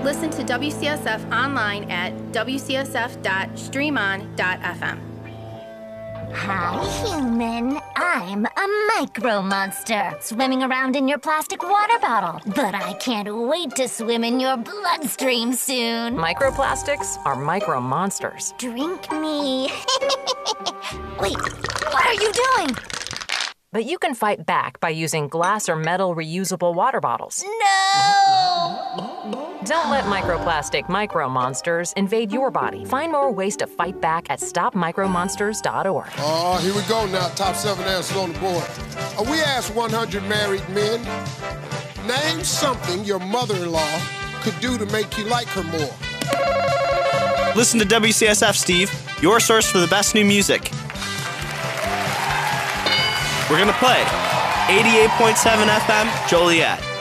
listen to WCSF online at wcsf.streamon.fm. Hi, human. I'm a micro monster, swimming around in your plastic water bottle. But I can't wait to swim in your bloodstream soon. Microplastics are micro monsters. Drink me. Wait, what are you doing? But you can fight back by using glass or metal reusable water bottles. No! Don't let microplastic micro monsters invade your body. Find more ways to fight back at stopmicromonsters.org. Oh, here we go now. Top 7 answers on the board. We asked 100 married men, name something your mother-in-law could do to make you like her more. Listen to WCSF, Steve, your source for the best new music. We're going to play 88.7 FM, Joliet.